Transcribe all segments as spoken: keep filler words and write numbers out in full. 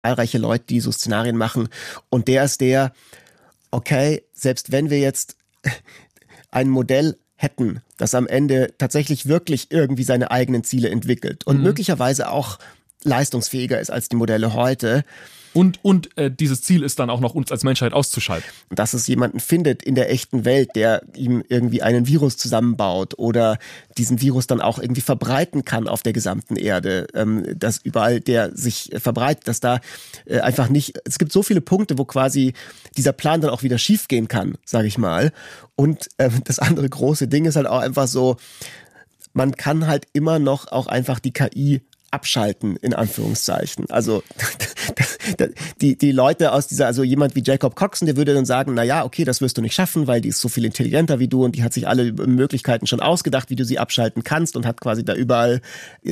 zahlreiche Leute, die so Szenarien machen. Und der ist der, okay, selbst wenn wir jetzt ein Modell hätten, das am Ende tatsächlich wirklich irgendwie seine eigenen Ziele entwickelt und mhm. möglicherweise auch leistungsfähiger ist als die Modelle heute. Und, und äh, dieses Ziel ist dann auch noch, uns als Menschheit auszuschalten. Dass es jemanden findet in der echten Welt, der ihm irgendwie einen Virus zusammenbaut oder diesen Virus dann auch irgendwie verbreiten kann auf der gesamten Erde, ähm, dass überall der sich verbreitet, dass da äh, einfach nicht, es gibt so viele Punkte, wo quasi dieser Plan dann auch wieder schiefgehen kann, sage ich mal. Und äh, das andere große Ding ist halt auch einfach so, man kann halt immer noch auch einfach die K I abschalten, in Anführungszeichen. Also die die Leute aus dieser, also jemand wie Jacob Coxon, der würde dann sagen, na ja, okay, das wirst du nicht schaffen, weil die ist so viel intelligenter wie du und die hat sich alle Möglichkeiten schon ausgedacht, wie du sie abschalten kannst und hat quasi da überall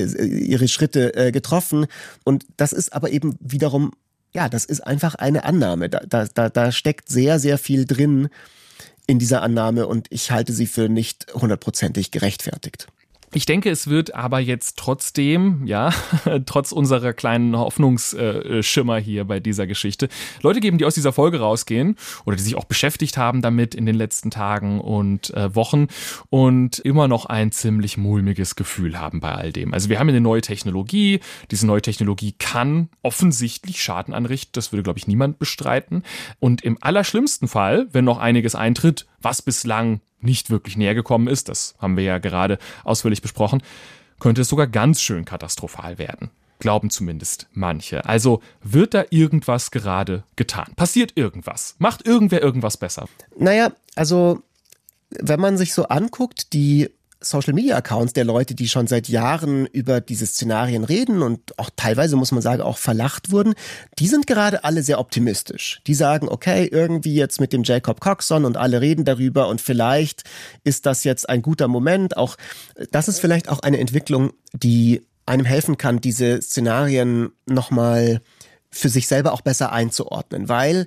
ihre Schritte getroffen. Und das ist aber eben wiederum, ja, das ist einfach eine Annahme. Da, da, da steckt sehr, sehr viel drin in dieser Annahme und ich halte sie für nicht hundertprozentig gerechtfertigt. Ich denke, es wird aber jetzt trotzdem, ja, trotz unserer kleinen Hoffnungsschimmer hier bei dieser Geschichte, Leute geben, die aus dieser Folge rausgehen oder die sich auch beschäftigt haben damit in den letzten Tagen und äh, Wochen und immer noch ein ziemlich mulmiges Gefühl haben bei all dem. Also wir haben eine neue Technologie. Diese neue Technologie kann offensichtlich Schaden anrichten. Das würde, glaube ich, niemand bestreiten. Und im allerschlimmsten Fall, wenn noch einiges eintritt, was bislang nicht wirklich näher gekommen ist, das haben wir ja gerade ausführlich besprochen, könnte es sogar ganz schön katastrophal werden. Glauben zumindest manche. Also wird da irgendwas gerade getan? Passiert irgendwas? Macht irgendwer irgendwas besser? Naja, also wenn man sich so anguckt, die Social-Media-Accounts der Leute, die schon seit Jahren über diese Szenarien reden und auch teilweise, muss man sagen, auch verlacht wurden, die sind gerade alle sehr optimistisch. Die sagen, okay, irgendwie jetzt mit dem Jacob Coxon und alle reden darüber und vielleicht ist das jetzt ein guter Moment. Auch das ist vielleicht auch eine Entwicklung, die einem helfen kann, diese Szenarien nochmal für sich selber auch besser einzuordnen, weil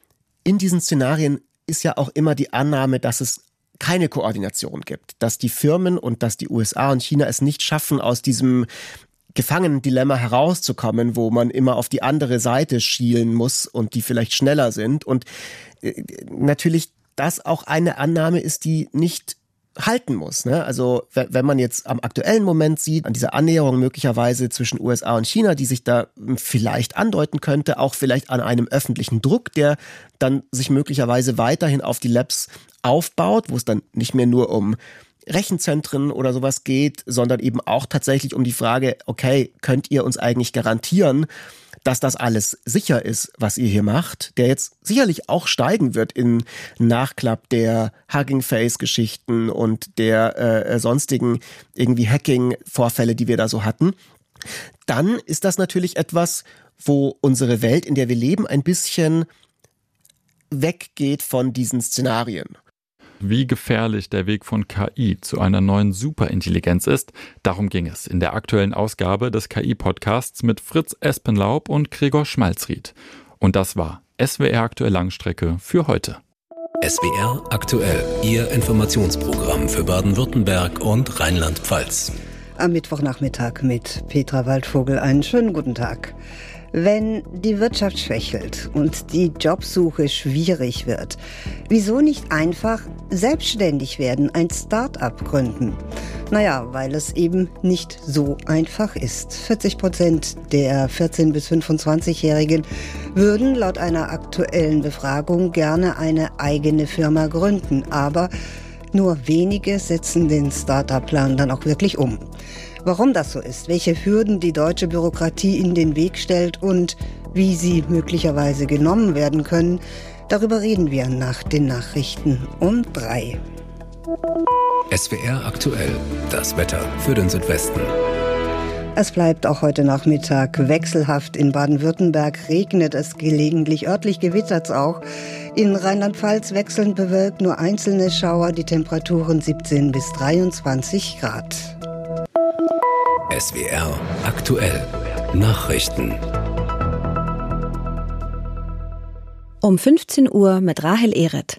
in diesen Szenarien ist ja auch immer die Annahme, dass es keine Koordination gibt, dass die Firmen und dass die U S A und China es nicht schaffen, aus diesem Gefangenendilemma herauszukommen, wo man immer auf die andere Seite schielen muss und die vielleicht schneller sind. Und äh, natürlich das auch eine Annahme ist, die nicht halten muss. Ne? Also wenn man jetzt am aktuellen Moment sieht, an dieser Annäherung möglicherweise zwischen U S A und China, die sich da vielleicht andeuten könnte, auch vielleicht an einem öffentlichen Druck, der dann sich möglicherweise weiterhin auf die Labs aufbaut, wo es dann nicht mehr nur um Rechenzentren oder sowas geht, sondern eben auch tatsächlich um die Frage, okay, könnt ihr uns eigentlich garantieren, dass das alles sicher ist, was ihr hier macht, der jetzt sicherlich auch steigen wird in Nachklapp der Hugging Face-Geschichten und der äh, sonstigen irgendwie Hacking-Vorfälle, die wir da so hatten, dann ist das natürlich etwas, wo unsere Welt, in der wir leben, ein bisschen weggeht von diesen Szenarien. Wie gefährlich der Weg von K I zu einer neuen Superintelligenz ist, darum ging es in der aktuellen Ausgabe des K I-Podcasts mit Fritz Espenlaub und Gregor Schmalzried. Und das war S W R Aktuell Langstrecke für heute. S W R Aktuell, Ihr Informationsprogramm für Baden-Württemberg und Rheinland-Pfalz. Am Mittwochnachmittag mit Petra Waldvogel. Einen schönen guten Tag. Wenn die Wirtschaft schwächelt und die Jobsuche schwierig wird, wieso nicht einfach selbstständig werden, ein Start-up gründen? Naja, weil es eben nicht so einfach ist. vierzig Prozent der vierzehn- bis fünfundzwanzigjährigen würden laut einer aktuellen Befragung gerne eine eigene Firma gründen, aber nur wenige setzen den Start-up-Plan dann auch wirklich um. Warum das so ist, welche Hürden die deutsche Bürokratie in den Weg stellt und wie sie möglicherweise genommen werden können, darüber reden wir nach den Nachrichten um drei. S W R Aktuell, das Wetter für den Südwesten. Es bleibt auch heute Nachmittag wechselhaft. In Baden-Württemberg regnet es gelegentlich, örtlich gewittert es auch. In Rheinland-Pfalz wechselnd bewölkt, nur einzelne Schauer, die Temperaturen siebzehn bis dreiundzwanzig Grad. S W R Aktuell Nachrichten. Um fünfzehn Uhr mit Rahel Ehret.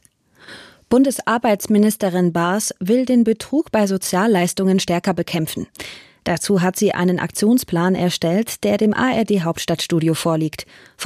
Bundesarbeitsministerin Baas will den Betrug bei Sozialleistungen stärker bekämpfen. Dazu hat sie einen Aktionsplan erstellt, der dem A R D Hauptstadtstudio vorliegt.